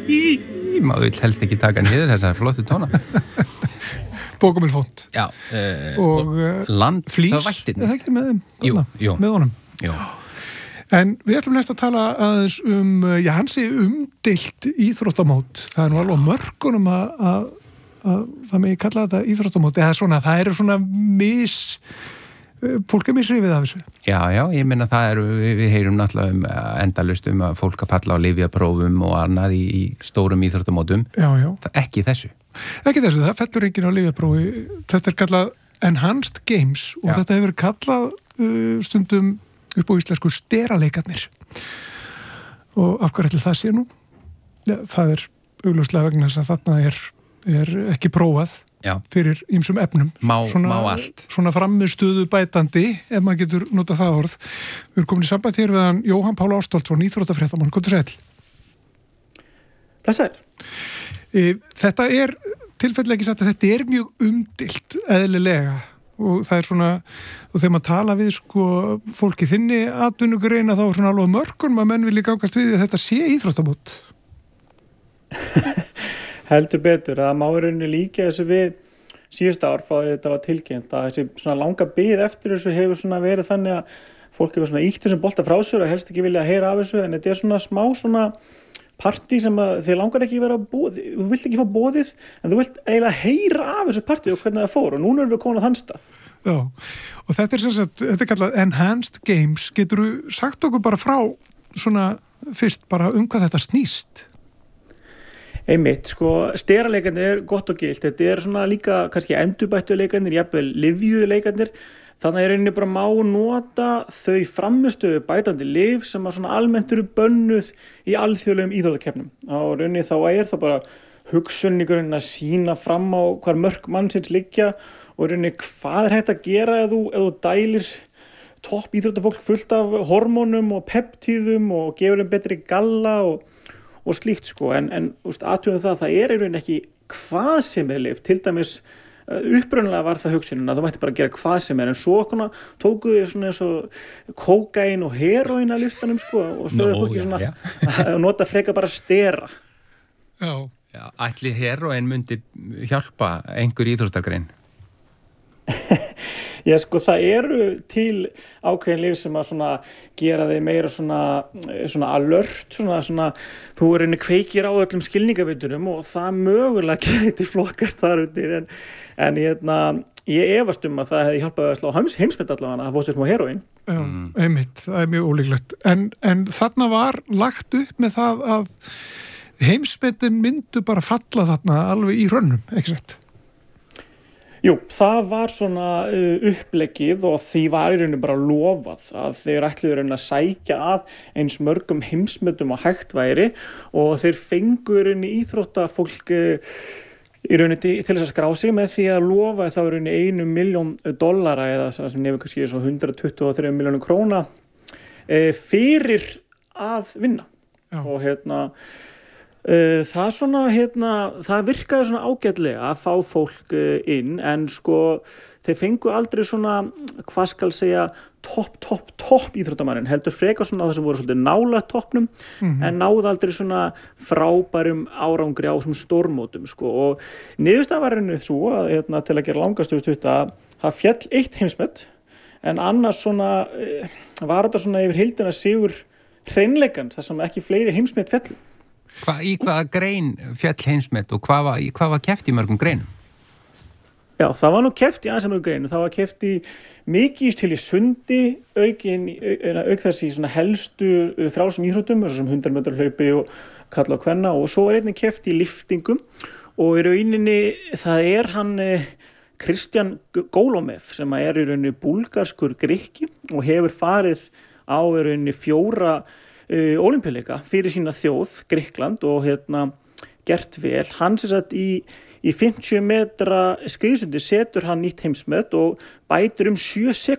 maður vill helst ekki taka niður þessar flottu tóna. Bókamilfont. Já. Og Landflís. Er það ekki með þeim? Jú. Með honum. Jú. En við ætlum næst að tala aðeins hann sé umdeilt íþróttamót. Það er nú alveg á mörkunum að það megi kalla þetta íþróttamót. Eða svona, það eru svona fólk misrifið af þessu. Já, ég meina við heyrum náttúrulega endalaust að fólk að falla á lyfjaprófum og annað í stórum íþróttamótum. Já. Ekki þessu. Ekki þessu, það fellur enginn á lyfjaprófi. Þetta er kallað Enhanced Games og þetta hefur kallað stundum upp á íslensku steraleikarnir. Og af hverju ætli það sé nú? Ja, það er augljóslega vegna þess að þarna er ekki prófað fyrir ýmsum efnum. Má allt. Svona frammistuðu bætandi, ef maður getur notað það orð. Við erum komin í samband hér við hann Jóhann Páll Ástvaldsson, íþróttafréttamann. Komdu sæll. Blessaður. Þetta er tilfellega ekki sagt að þetta er mjög umdeilt eðlilega og það er svona, og þegar maður tala við fólki þinni atvinnugreina þá er svona alveg mörkunum að menn vilja gangast við að þetta sé íþróttamót. Heldur betur að má í rauninni líka þessu við síðustu ár frá því þetta var tilkynnt að þessi svona langa bið eftir þessu hefur svona verið þannig að fólk hefur svona ítt þessum bolta frá sér og helst ekki vilja að heyra af þessu en þetta er svona smá svona partí sem að þið langar ekki vera bóðið, þú vilt ekki fá bóðið en þú vilt eiginlega heyra af þessu partí og hvernig það fór og núna erum við komin á þann stað. Já, og þetta er sem sagt, þetta er kallað Enhanced Games. Geturðu sagt okkur bara frá svona fyrst bara hvað þetta snýst? Einmitt, steraleikarnir er gott og gilt. Þetta er svona líka kannski endurbættu leikarnir, jafnvel lyfjuðu leikarnir. Þannig er rauninni bara má nota þau frammistöðu bætandi lyf sem að svona almennt eru bönnuð í alþjóðlegum íþróttakeppnum. Á rauninni þá er það bara hugsun í grunninn að sýna fram á hvar mörk mannsins liggja og rauninni hvað er hægt að gera ef þú dælir topp íþróttafólk fullt af hormónum og peptíðum og gefur þeim betri galla og slíkt en athugum það er í rauninni ekki hvað sem er lyf, til dæmis upprunalega var það hugsunin að þú mætti bara gera hvað sem er en svo tókuðu svona eins og kókain og heroín að listanum og svo er fólki svona að nota frekar bara stera. Já, ætli heroín myndi hjálpa einhver íþróttagrein? Já, það eru til ákveðin lyf sem að svona gera þig meira svona alert, svona þú er einnig kveikir á öllum skilningavitunum og það mögulega getur flokkast þar undir en ég efast að það hefði hjálpað að slá heimsmet allavega að fá sér smá heroín. Já, einmitt, það er mjög ólíklegt. En þarna var lagt upp með það að heimsmetin myndu bara falla þarna alveg í hrönnum, ekki sett? Jú, það var svona uppleggið og því var í rauninu bara lofað að þeir ætluðu að sækja að eins mörgum heimsmetum og hægt væri og þeir fengu í rauninu íþróttafólk í rauninu til þess að skrá sig með því að lofa þá í rauninu $1 milljón eða sem nefnir kannski svo 123 milljónum króna fyrir að vinna. Já. Og það virkaði svona ágætlega að fá fólk inn en þeir fengu aldrei svona hvað skal segja topp íþróttamannin heldur frekar svona það sem voru svolítið nála toppnum en náðu aldrei svona frábærum árangri á svona stórmótum og niðurstaðan var rauninni svo að til að gera langastöðu að það fjall eitt heimsmet en annars svona var þetta svona yfir heildina sigur hreinleikans þar sem ekki fleiri heimsmet fjallu. Í hvaða grein fjall heimsmet og hvað var keppt í mörgum greinum? Já, það var nú keppt í aðeins mörgum greinum. Það var keppt í mikið til í sundi, auk þess í svona helstu frjálsum íþróttum, eins og sem 100 metra hlaupi og kalla og kvenna og svo var einnig keppt í liftingum og í rauninni það er hann Kristján Gólómev sem er í rauninni búlgarskur Grikki og hefur farið á í rauninni 4 ólympíuleika fyrir sína þjóð, Grikkland og gert vel. Hann sem sagt í 50 metra skriðsundi setur hann nýtt heimsmet og bætir 7 sekúndur